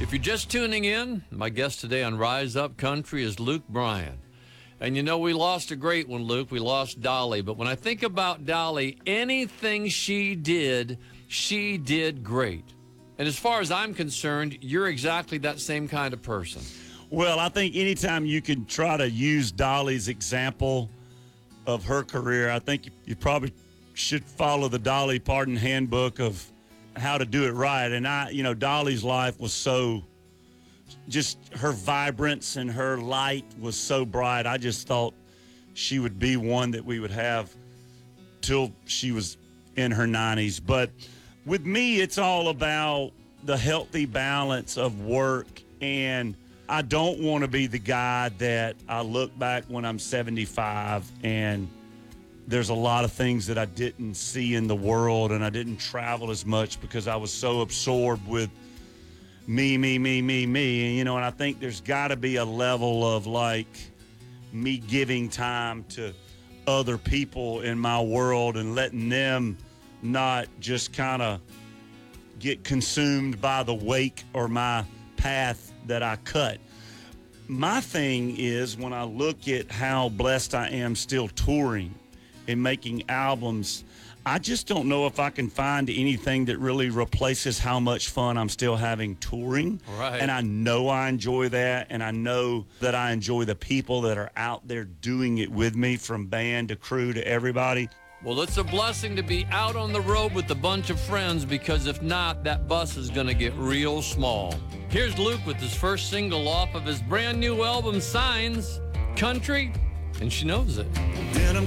If you're just tuning in, my guest today on Rise Up Country is Luke Bryan. And you know, we lost a great one, Luke. We lost Dolly. But when I think about Dolly, anything she did great. And as far as I'm concerned, you're exactly that same kind of person. Well, I think anytime you can try to use Dolly's example of her career, I think you probably should follow the Dolly Parton handbook of how to do it right. And Dolly's life was so, just her vibrance and her light was so bright. I just thought she would be one that we would have till she was in her 90s. But with me, it's all about the healthy balance of work. And I don't want to be the guy that I look back when I'm 75 and there's a lot of things that I didn't see in the world, and I didn't travel as much because I was so absorbed with me. And I think there's got to be a level of like me giving time to other people in my world and letting them not just kind of get consumed by the wake or my path that I cut. My thing is, when I look at how blessed I am still touring and making albums, I just don't know if I can find anything that really replaces how much fun I'm still having touring. Right. And I know I enjoy that, and I know that I enjoy the people that are out there doing it with me, from band to crew to everybody. Well, it's a blessing to be out on the road with a bunch of friends, because if not, that bus is going to get real small. Here's Luke with his first single off of his brand new album, Signs, Country, and she knows it. Denim